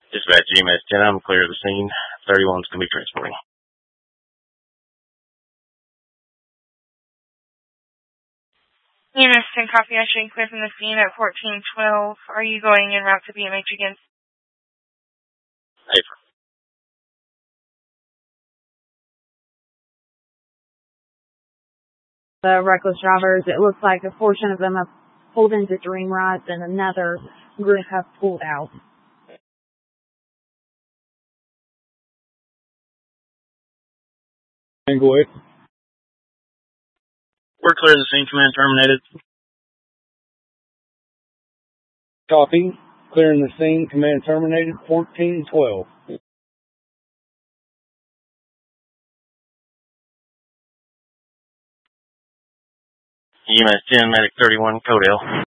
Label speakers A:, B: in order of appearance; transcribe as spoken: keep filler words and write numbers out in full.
A: Dispatch E M S ten, I'm clear of the scene. thirty-one's going to be transporting.
B: E M S ten, copy. I should clear from the scene at fourteen twelve. Are you going en route to B M H again?
A: April.
C: The reckless drivers, it looks like a portion of them have pulled into Dream Rides and another group have pulled out.
D: Go ahead.
A: We're clear of the scene. Command terminated.
D: Copy. Clearing the scene. Command terminated. fourteen twelve.
A: E M S ten, Medic thirty-one, Codell.